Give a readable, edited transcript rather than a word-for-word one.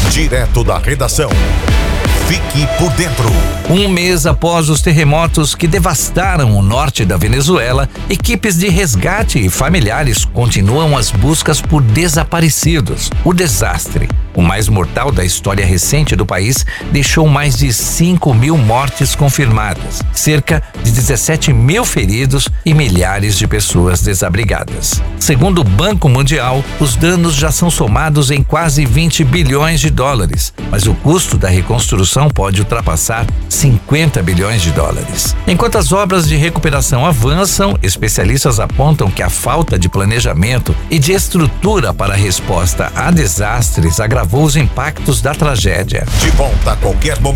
Direto da redação. Fique por dentro. Um mês após os terremotos que devastaram o norte da Venezuela, equipes de resgate e familiares continuam as buscas por desaparecidos. O desastre, o mais mortal da história recente do país, deixou mais de 5.000 mortes confirmadas, cerca de 17.000 feridos e milhares de pessoas desabrigadas. Segundo o Banco Mundial, os danos já são somados em quase 20 bilhões de dólares, mas o custo da reconstrução pode ultrapassar 50 bilhões de dólares. Enquanto as obras de recuperação avançam, especialistas apontam que a falta de planejamento e de estrutura para a resposta a desastres agravou os impactos da tragédia. De volta a qualquer momento.